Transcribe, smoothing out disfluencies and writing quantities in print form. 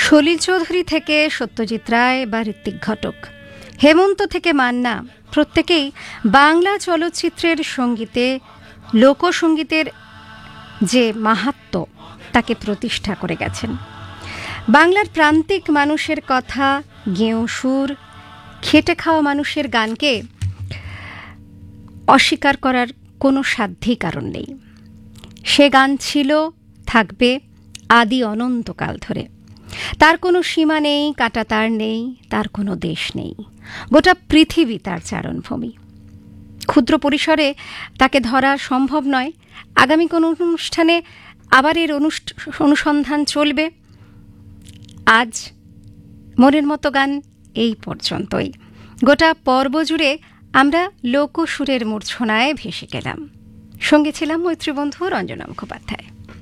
সলিল চৌধুরী থেকে সত্যজিৎ রায় বা ঋত্বিক ঘটক, হেমন্ত থেকে মান্না, প্রত্যেকেই বাংলা চলচ্চিত্রের সঙ্গীতে লোকসঙ্গীতের যে মাহাত্ম্য তাকে প্রতিষ্ঠা করে গেছেন। বাংলার প্রান্তিক মানুষের কথা, গেঁয়ো সুর, খেটে খাওয়া মানুষের গানকে অস্বীকার করার কোনো সাধ্যই কারণ নেই। সে গান ছিল, থাকবে আদি অনন্তকাল ধরে। তার কোনো সীমা নেই, কাঁটাতার নেই, তার কোনো দেশ নেই। গোটা পৃথিবী তার চারণভূমি। ক্ষুদ্র পরিসরে তাকে ধরা সম্ভব নয়। আগামী কোনো অনুষ্ঠানে আবার এর অনুসন্ধান চলবে। আজ মনের মতো গান এই পর্যন্তই। গোটা পর্ব জুড়ে আমরা লোকসুরের মূর্ছনায় ভেসে গেলাম। সঙ্গে ছিলাম মৈত্রী বন্ধু রঞ্জনা মুখোপাধ্যায়।